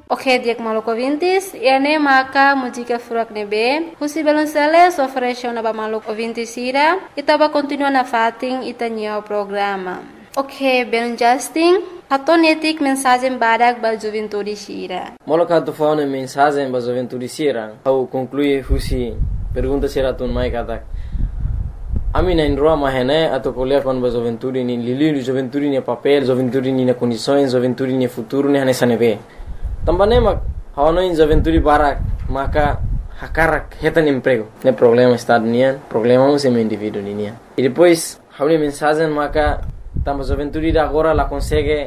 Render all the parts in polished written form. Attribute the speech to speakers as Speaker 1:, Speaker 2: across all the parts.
Speaker 1: Ok, dia maluco ouvintes, ene maka música furak nebe, husi belonceles oferece ba maluco ouvintes ira, itaba continua na fating itanya o programa. Ok, ben Justin, atonetik mensagem badak ba juventude sira.
Speaker 2: Moloka tu faune mensagem ba juventude sira, au conclui husi pergunta sira tun mai katak. Ami na indroa mahene atau kuliah kon ba juventude ni lili juventude ni papel, juventude ni na condições, juventude ni futuro ni hane sanebe. Também mak hawano in juventude barak maka hakarak hetan emprego. Ne problema estado nian, problema um sem indivíduo nian. E depois hawni mensagem maka tamba juventude da agora la consegue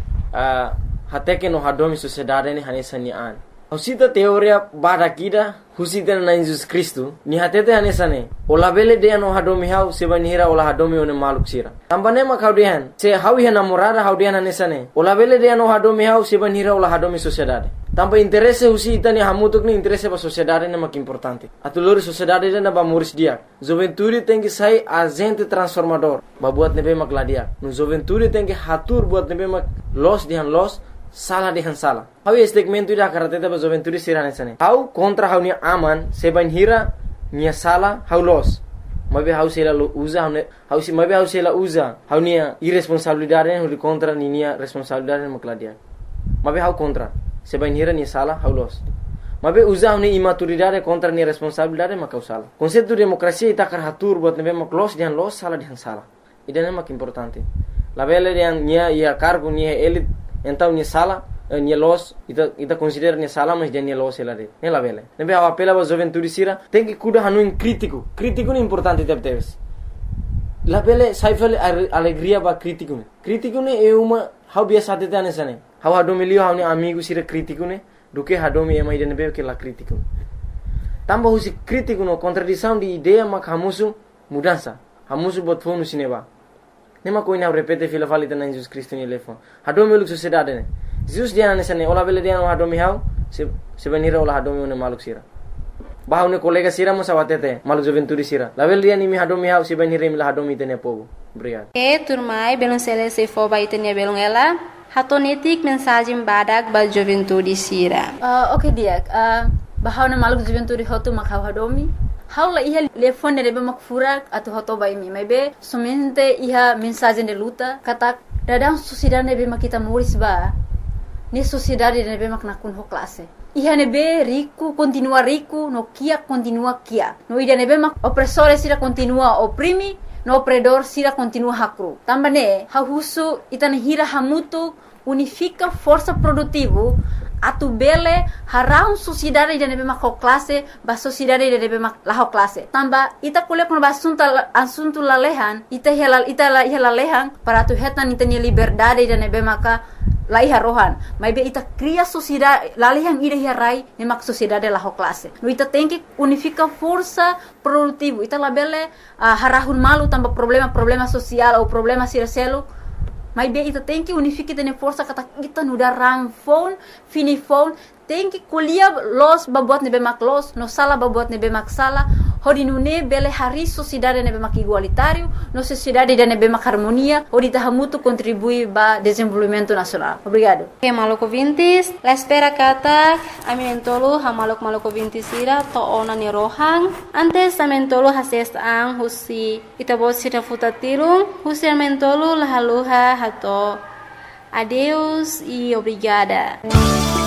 Speaker 2: até que no hadomi sociedade ni hanesa nian. Husita teoria barakida husita na Jesus Cristo ni hatete hanesane. Ola bele de no hadomi hau sebanira ola hadomi one maluk sira. Tambane mak haudian se hawi namorada haudian hanesane. Ola bele de no hadomi hau sebanira ola hadomi sociedade. Tamba interesse husita ni hamutuk ni interesse ba sociedade ne mak importante. Atulori sociedade na ba muris dia. Juventude tem que sai agente transformador. Ba buat nebe mak ladia. No juventude tem que hatur buat nebe mak los dihan los salah dengan salah. Hau segmento ida karateta ba juventude sirane sane. Hau kontra hau ni aman seban hira nia salah hau los. Mabe hau sela usa hau si mabe hau sela usa. Hau nia irresponsabilidade hau contra ni nia responsabilidade makladia. Mabe hau kontra seban hira nia salah hau los. Mabe usa hau ni imaturidade contra nia responsabilidade makau salah. Konseptu demokrasia ita karatur buat nebe mak los dihan los salah dihan salah. Ida mak importante. La bele dihan nia ia cargo nia elit então ni sala ni los ita considera ni sala mas dia ni los ela de ne la vele nebe a apela ba juventude sira tem que cuida hanu in crítico ni importante teves la vele saifel alegria ba crítico ne é uma how biasa te tane sane how hadomilio how ni amigo sira crítico ne do que hadomi é mais de nebe que la crítico tamba husi crítico no contradição de ideia mak hamusu mudança hamusu bot fonu sineba. Nema ko ina repete fila falita na Jesus Cristo ni lefon. Hadomi uluk sociedade ne. Jesus dia na sane ola bele dia no hadomi hau se benira ola hadomi one maluk sira. Bahau ne kolega sira mo sawatete maluk juventude sira. La bele dia ni mi hadomi hau se benira mi la hadomi tene povo. Obrigado.
Speaker 1: Turmai belum sele se fo ba itene belum ela. Hatonetik mensagem badak ba juventude sira.
Speaker 3: Okay dia. Bahau na maluk juventude hotu makau hadomi. Haula iha telefone rebe makfurak atau hoto baimi maybe somente iha mensagem de luta katak dadang sociedade nebe makita muris ba ni sociedade nebe maknakun ho classe iha nebe rico continua rico no kia continua kia no ida nebe mak opressore sira continua oprimi no opredor sira continua hakru tambane hahusu itana hira hamutu unifica força produtivo atu bele harau sociedade de nebe mak classe ba sociedade de nebe mak la classe tamba ita kuliah kon ba assunto la lehan ita la lehan para tu hetan ita ni liberdade de nebe maka la iha rohan maybe ita cria sociedade la lehan ida iha rai ne mak sociedade la classe no ita tem que unifica força produtivo ita la bele harahun malu tamba problema social ou problema siraselo. Mas bem, ita tem que unificar tene força kata kita nuda ram phone, fini phone, tem que kuliah los babuat nebe mak los, no sala babuat nebe mak sala, hodi nune bele hari sociedade nebe mak igualitário, no sociedade de nebe mak harmonia, hodi tahamutu contribui ba desenvolvimento nacional. Obrigado.
Speaker 1: Okay, maluco vintis, la espera kata, aminentolo ha maluco vintis ira to ona ni rohang, antes aminentolo hases ang husi itabot sira futatirung, husi aminentolo lahaluha hato. Adeus e obrigada.